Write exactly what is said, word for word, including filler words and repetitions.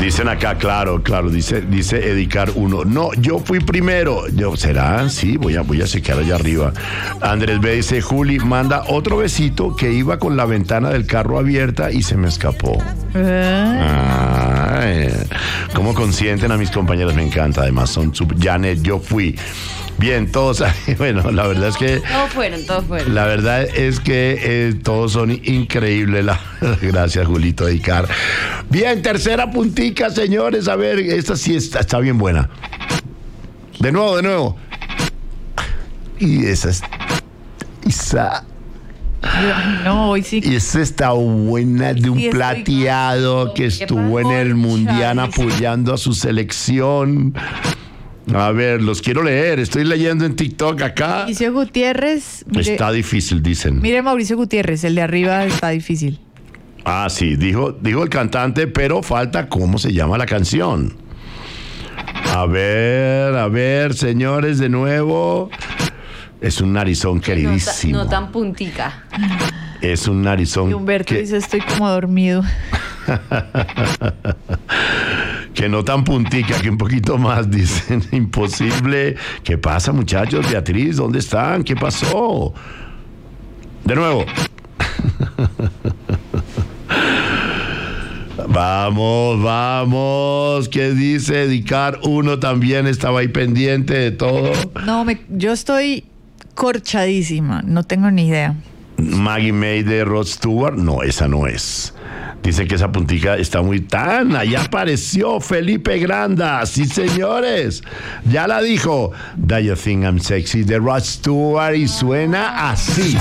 Dicen acá, claro, claro, dice, dice Edicar uno. No, yo fui primero. Yo, ¿será? Sí, voy a, voy a chequear allá arriba. Andrés B dice, Juli, manda otro besito que iba con la ventana del carro abierta y se me escapó. Ay, cómo consienten a mis compañeros, me encanta. Además, son sub... Janet, yo fui. Bien, todos, bueno, la verdad es que... Todos fueron, todos fueron. La verdad es que eh, todos son increíbles. La, gracias, Julito Edicar. Bien, tercera puntica, señores. A ver, esta sí está, está bien buena. De nuevo, de nuevo. Y esa es... Esa... Ay, no, hoy sí. Y esa está buena, de un Sí, plateado que estuvo en el Mundial apoyando a su selección. A ver, los quiero leer. Estoy leyendo en TikTok acá. Mauricio Gutiérrez. Mire, está difícil, dicen. Mire, Mauricio Gutiérrez, el de arriba está difícil. Ah, sí, dijo, dijo el cantante, pero falta cómo se llama la canción. A ver, a ver, señores, de nuevo. Es un narizón queridísimo. No, no tan puntica. Es un narizón. Y Humberto que... dice, estoy como dormido. Que no tan puntica, que un poquito más, dicen. Imposible. ¿Qué pasa, muchachos? Beatriz, ¿dónde están? ¿Qué pasó? De nuevo. Vamos, vamos. ¿Qué dice Edicar? Uno también estaba ahí pendiente de todo. No, me, yo estoy corchadísima. No tengo ni idea. Maggie May de Rod Stewart. No, esa no es. Dice que esa puntica está muy tan. Allá apareció Felipe Granda. Sí, señores. Ya la dijo. Do You Think I'm Sexy de Rod Stewart y suena así.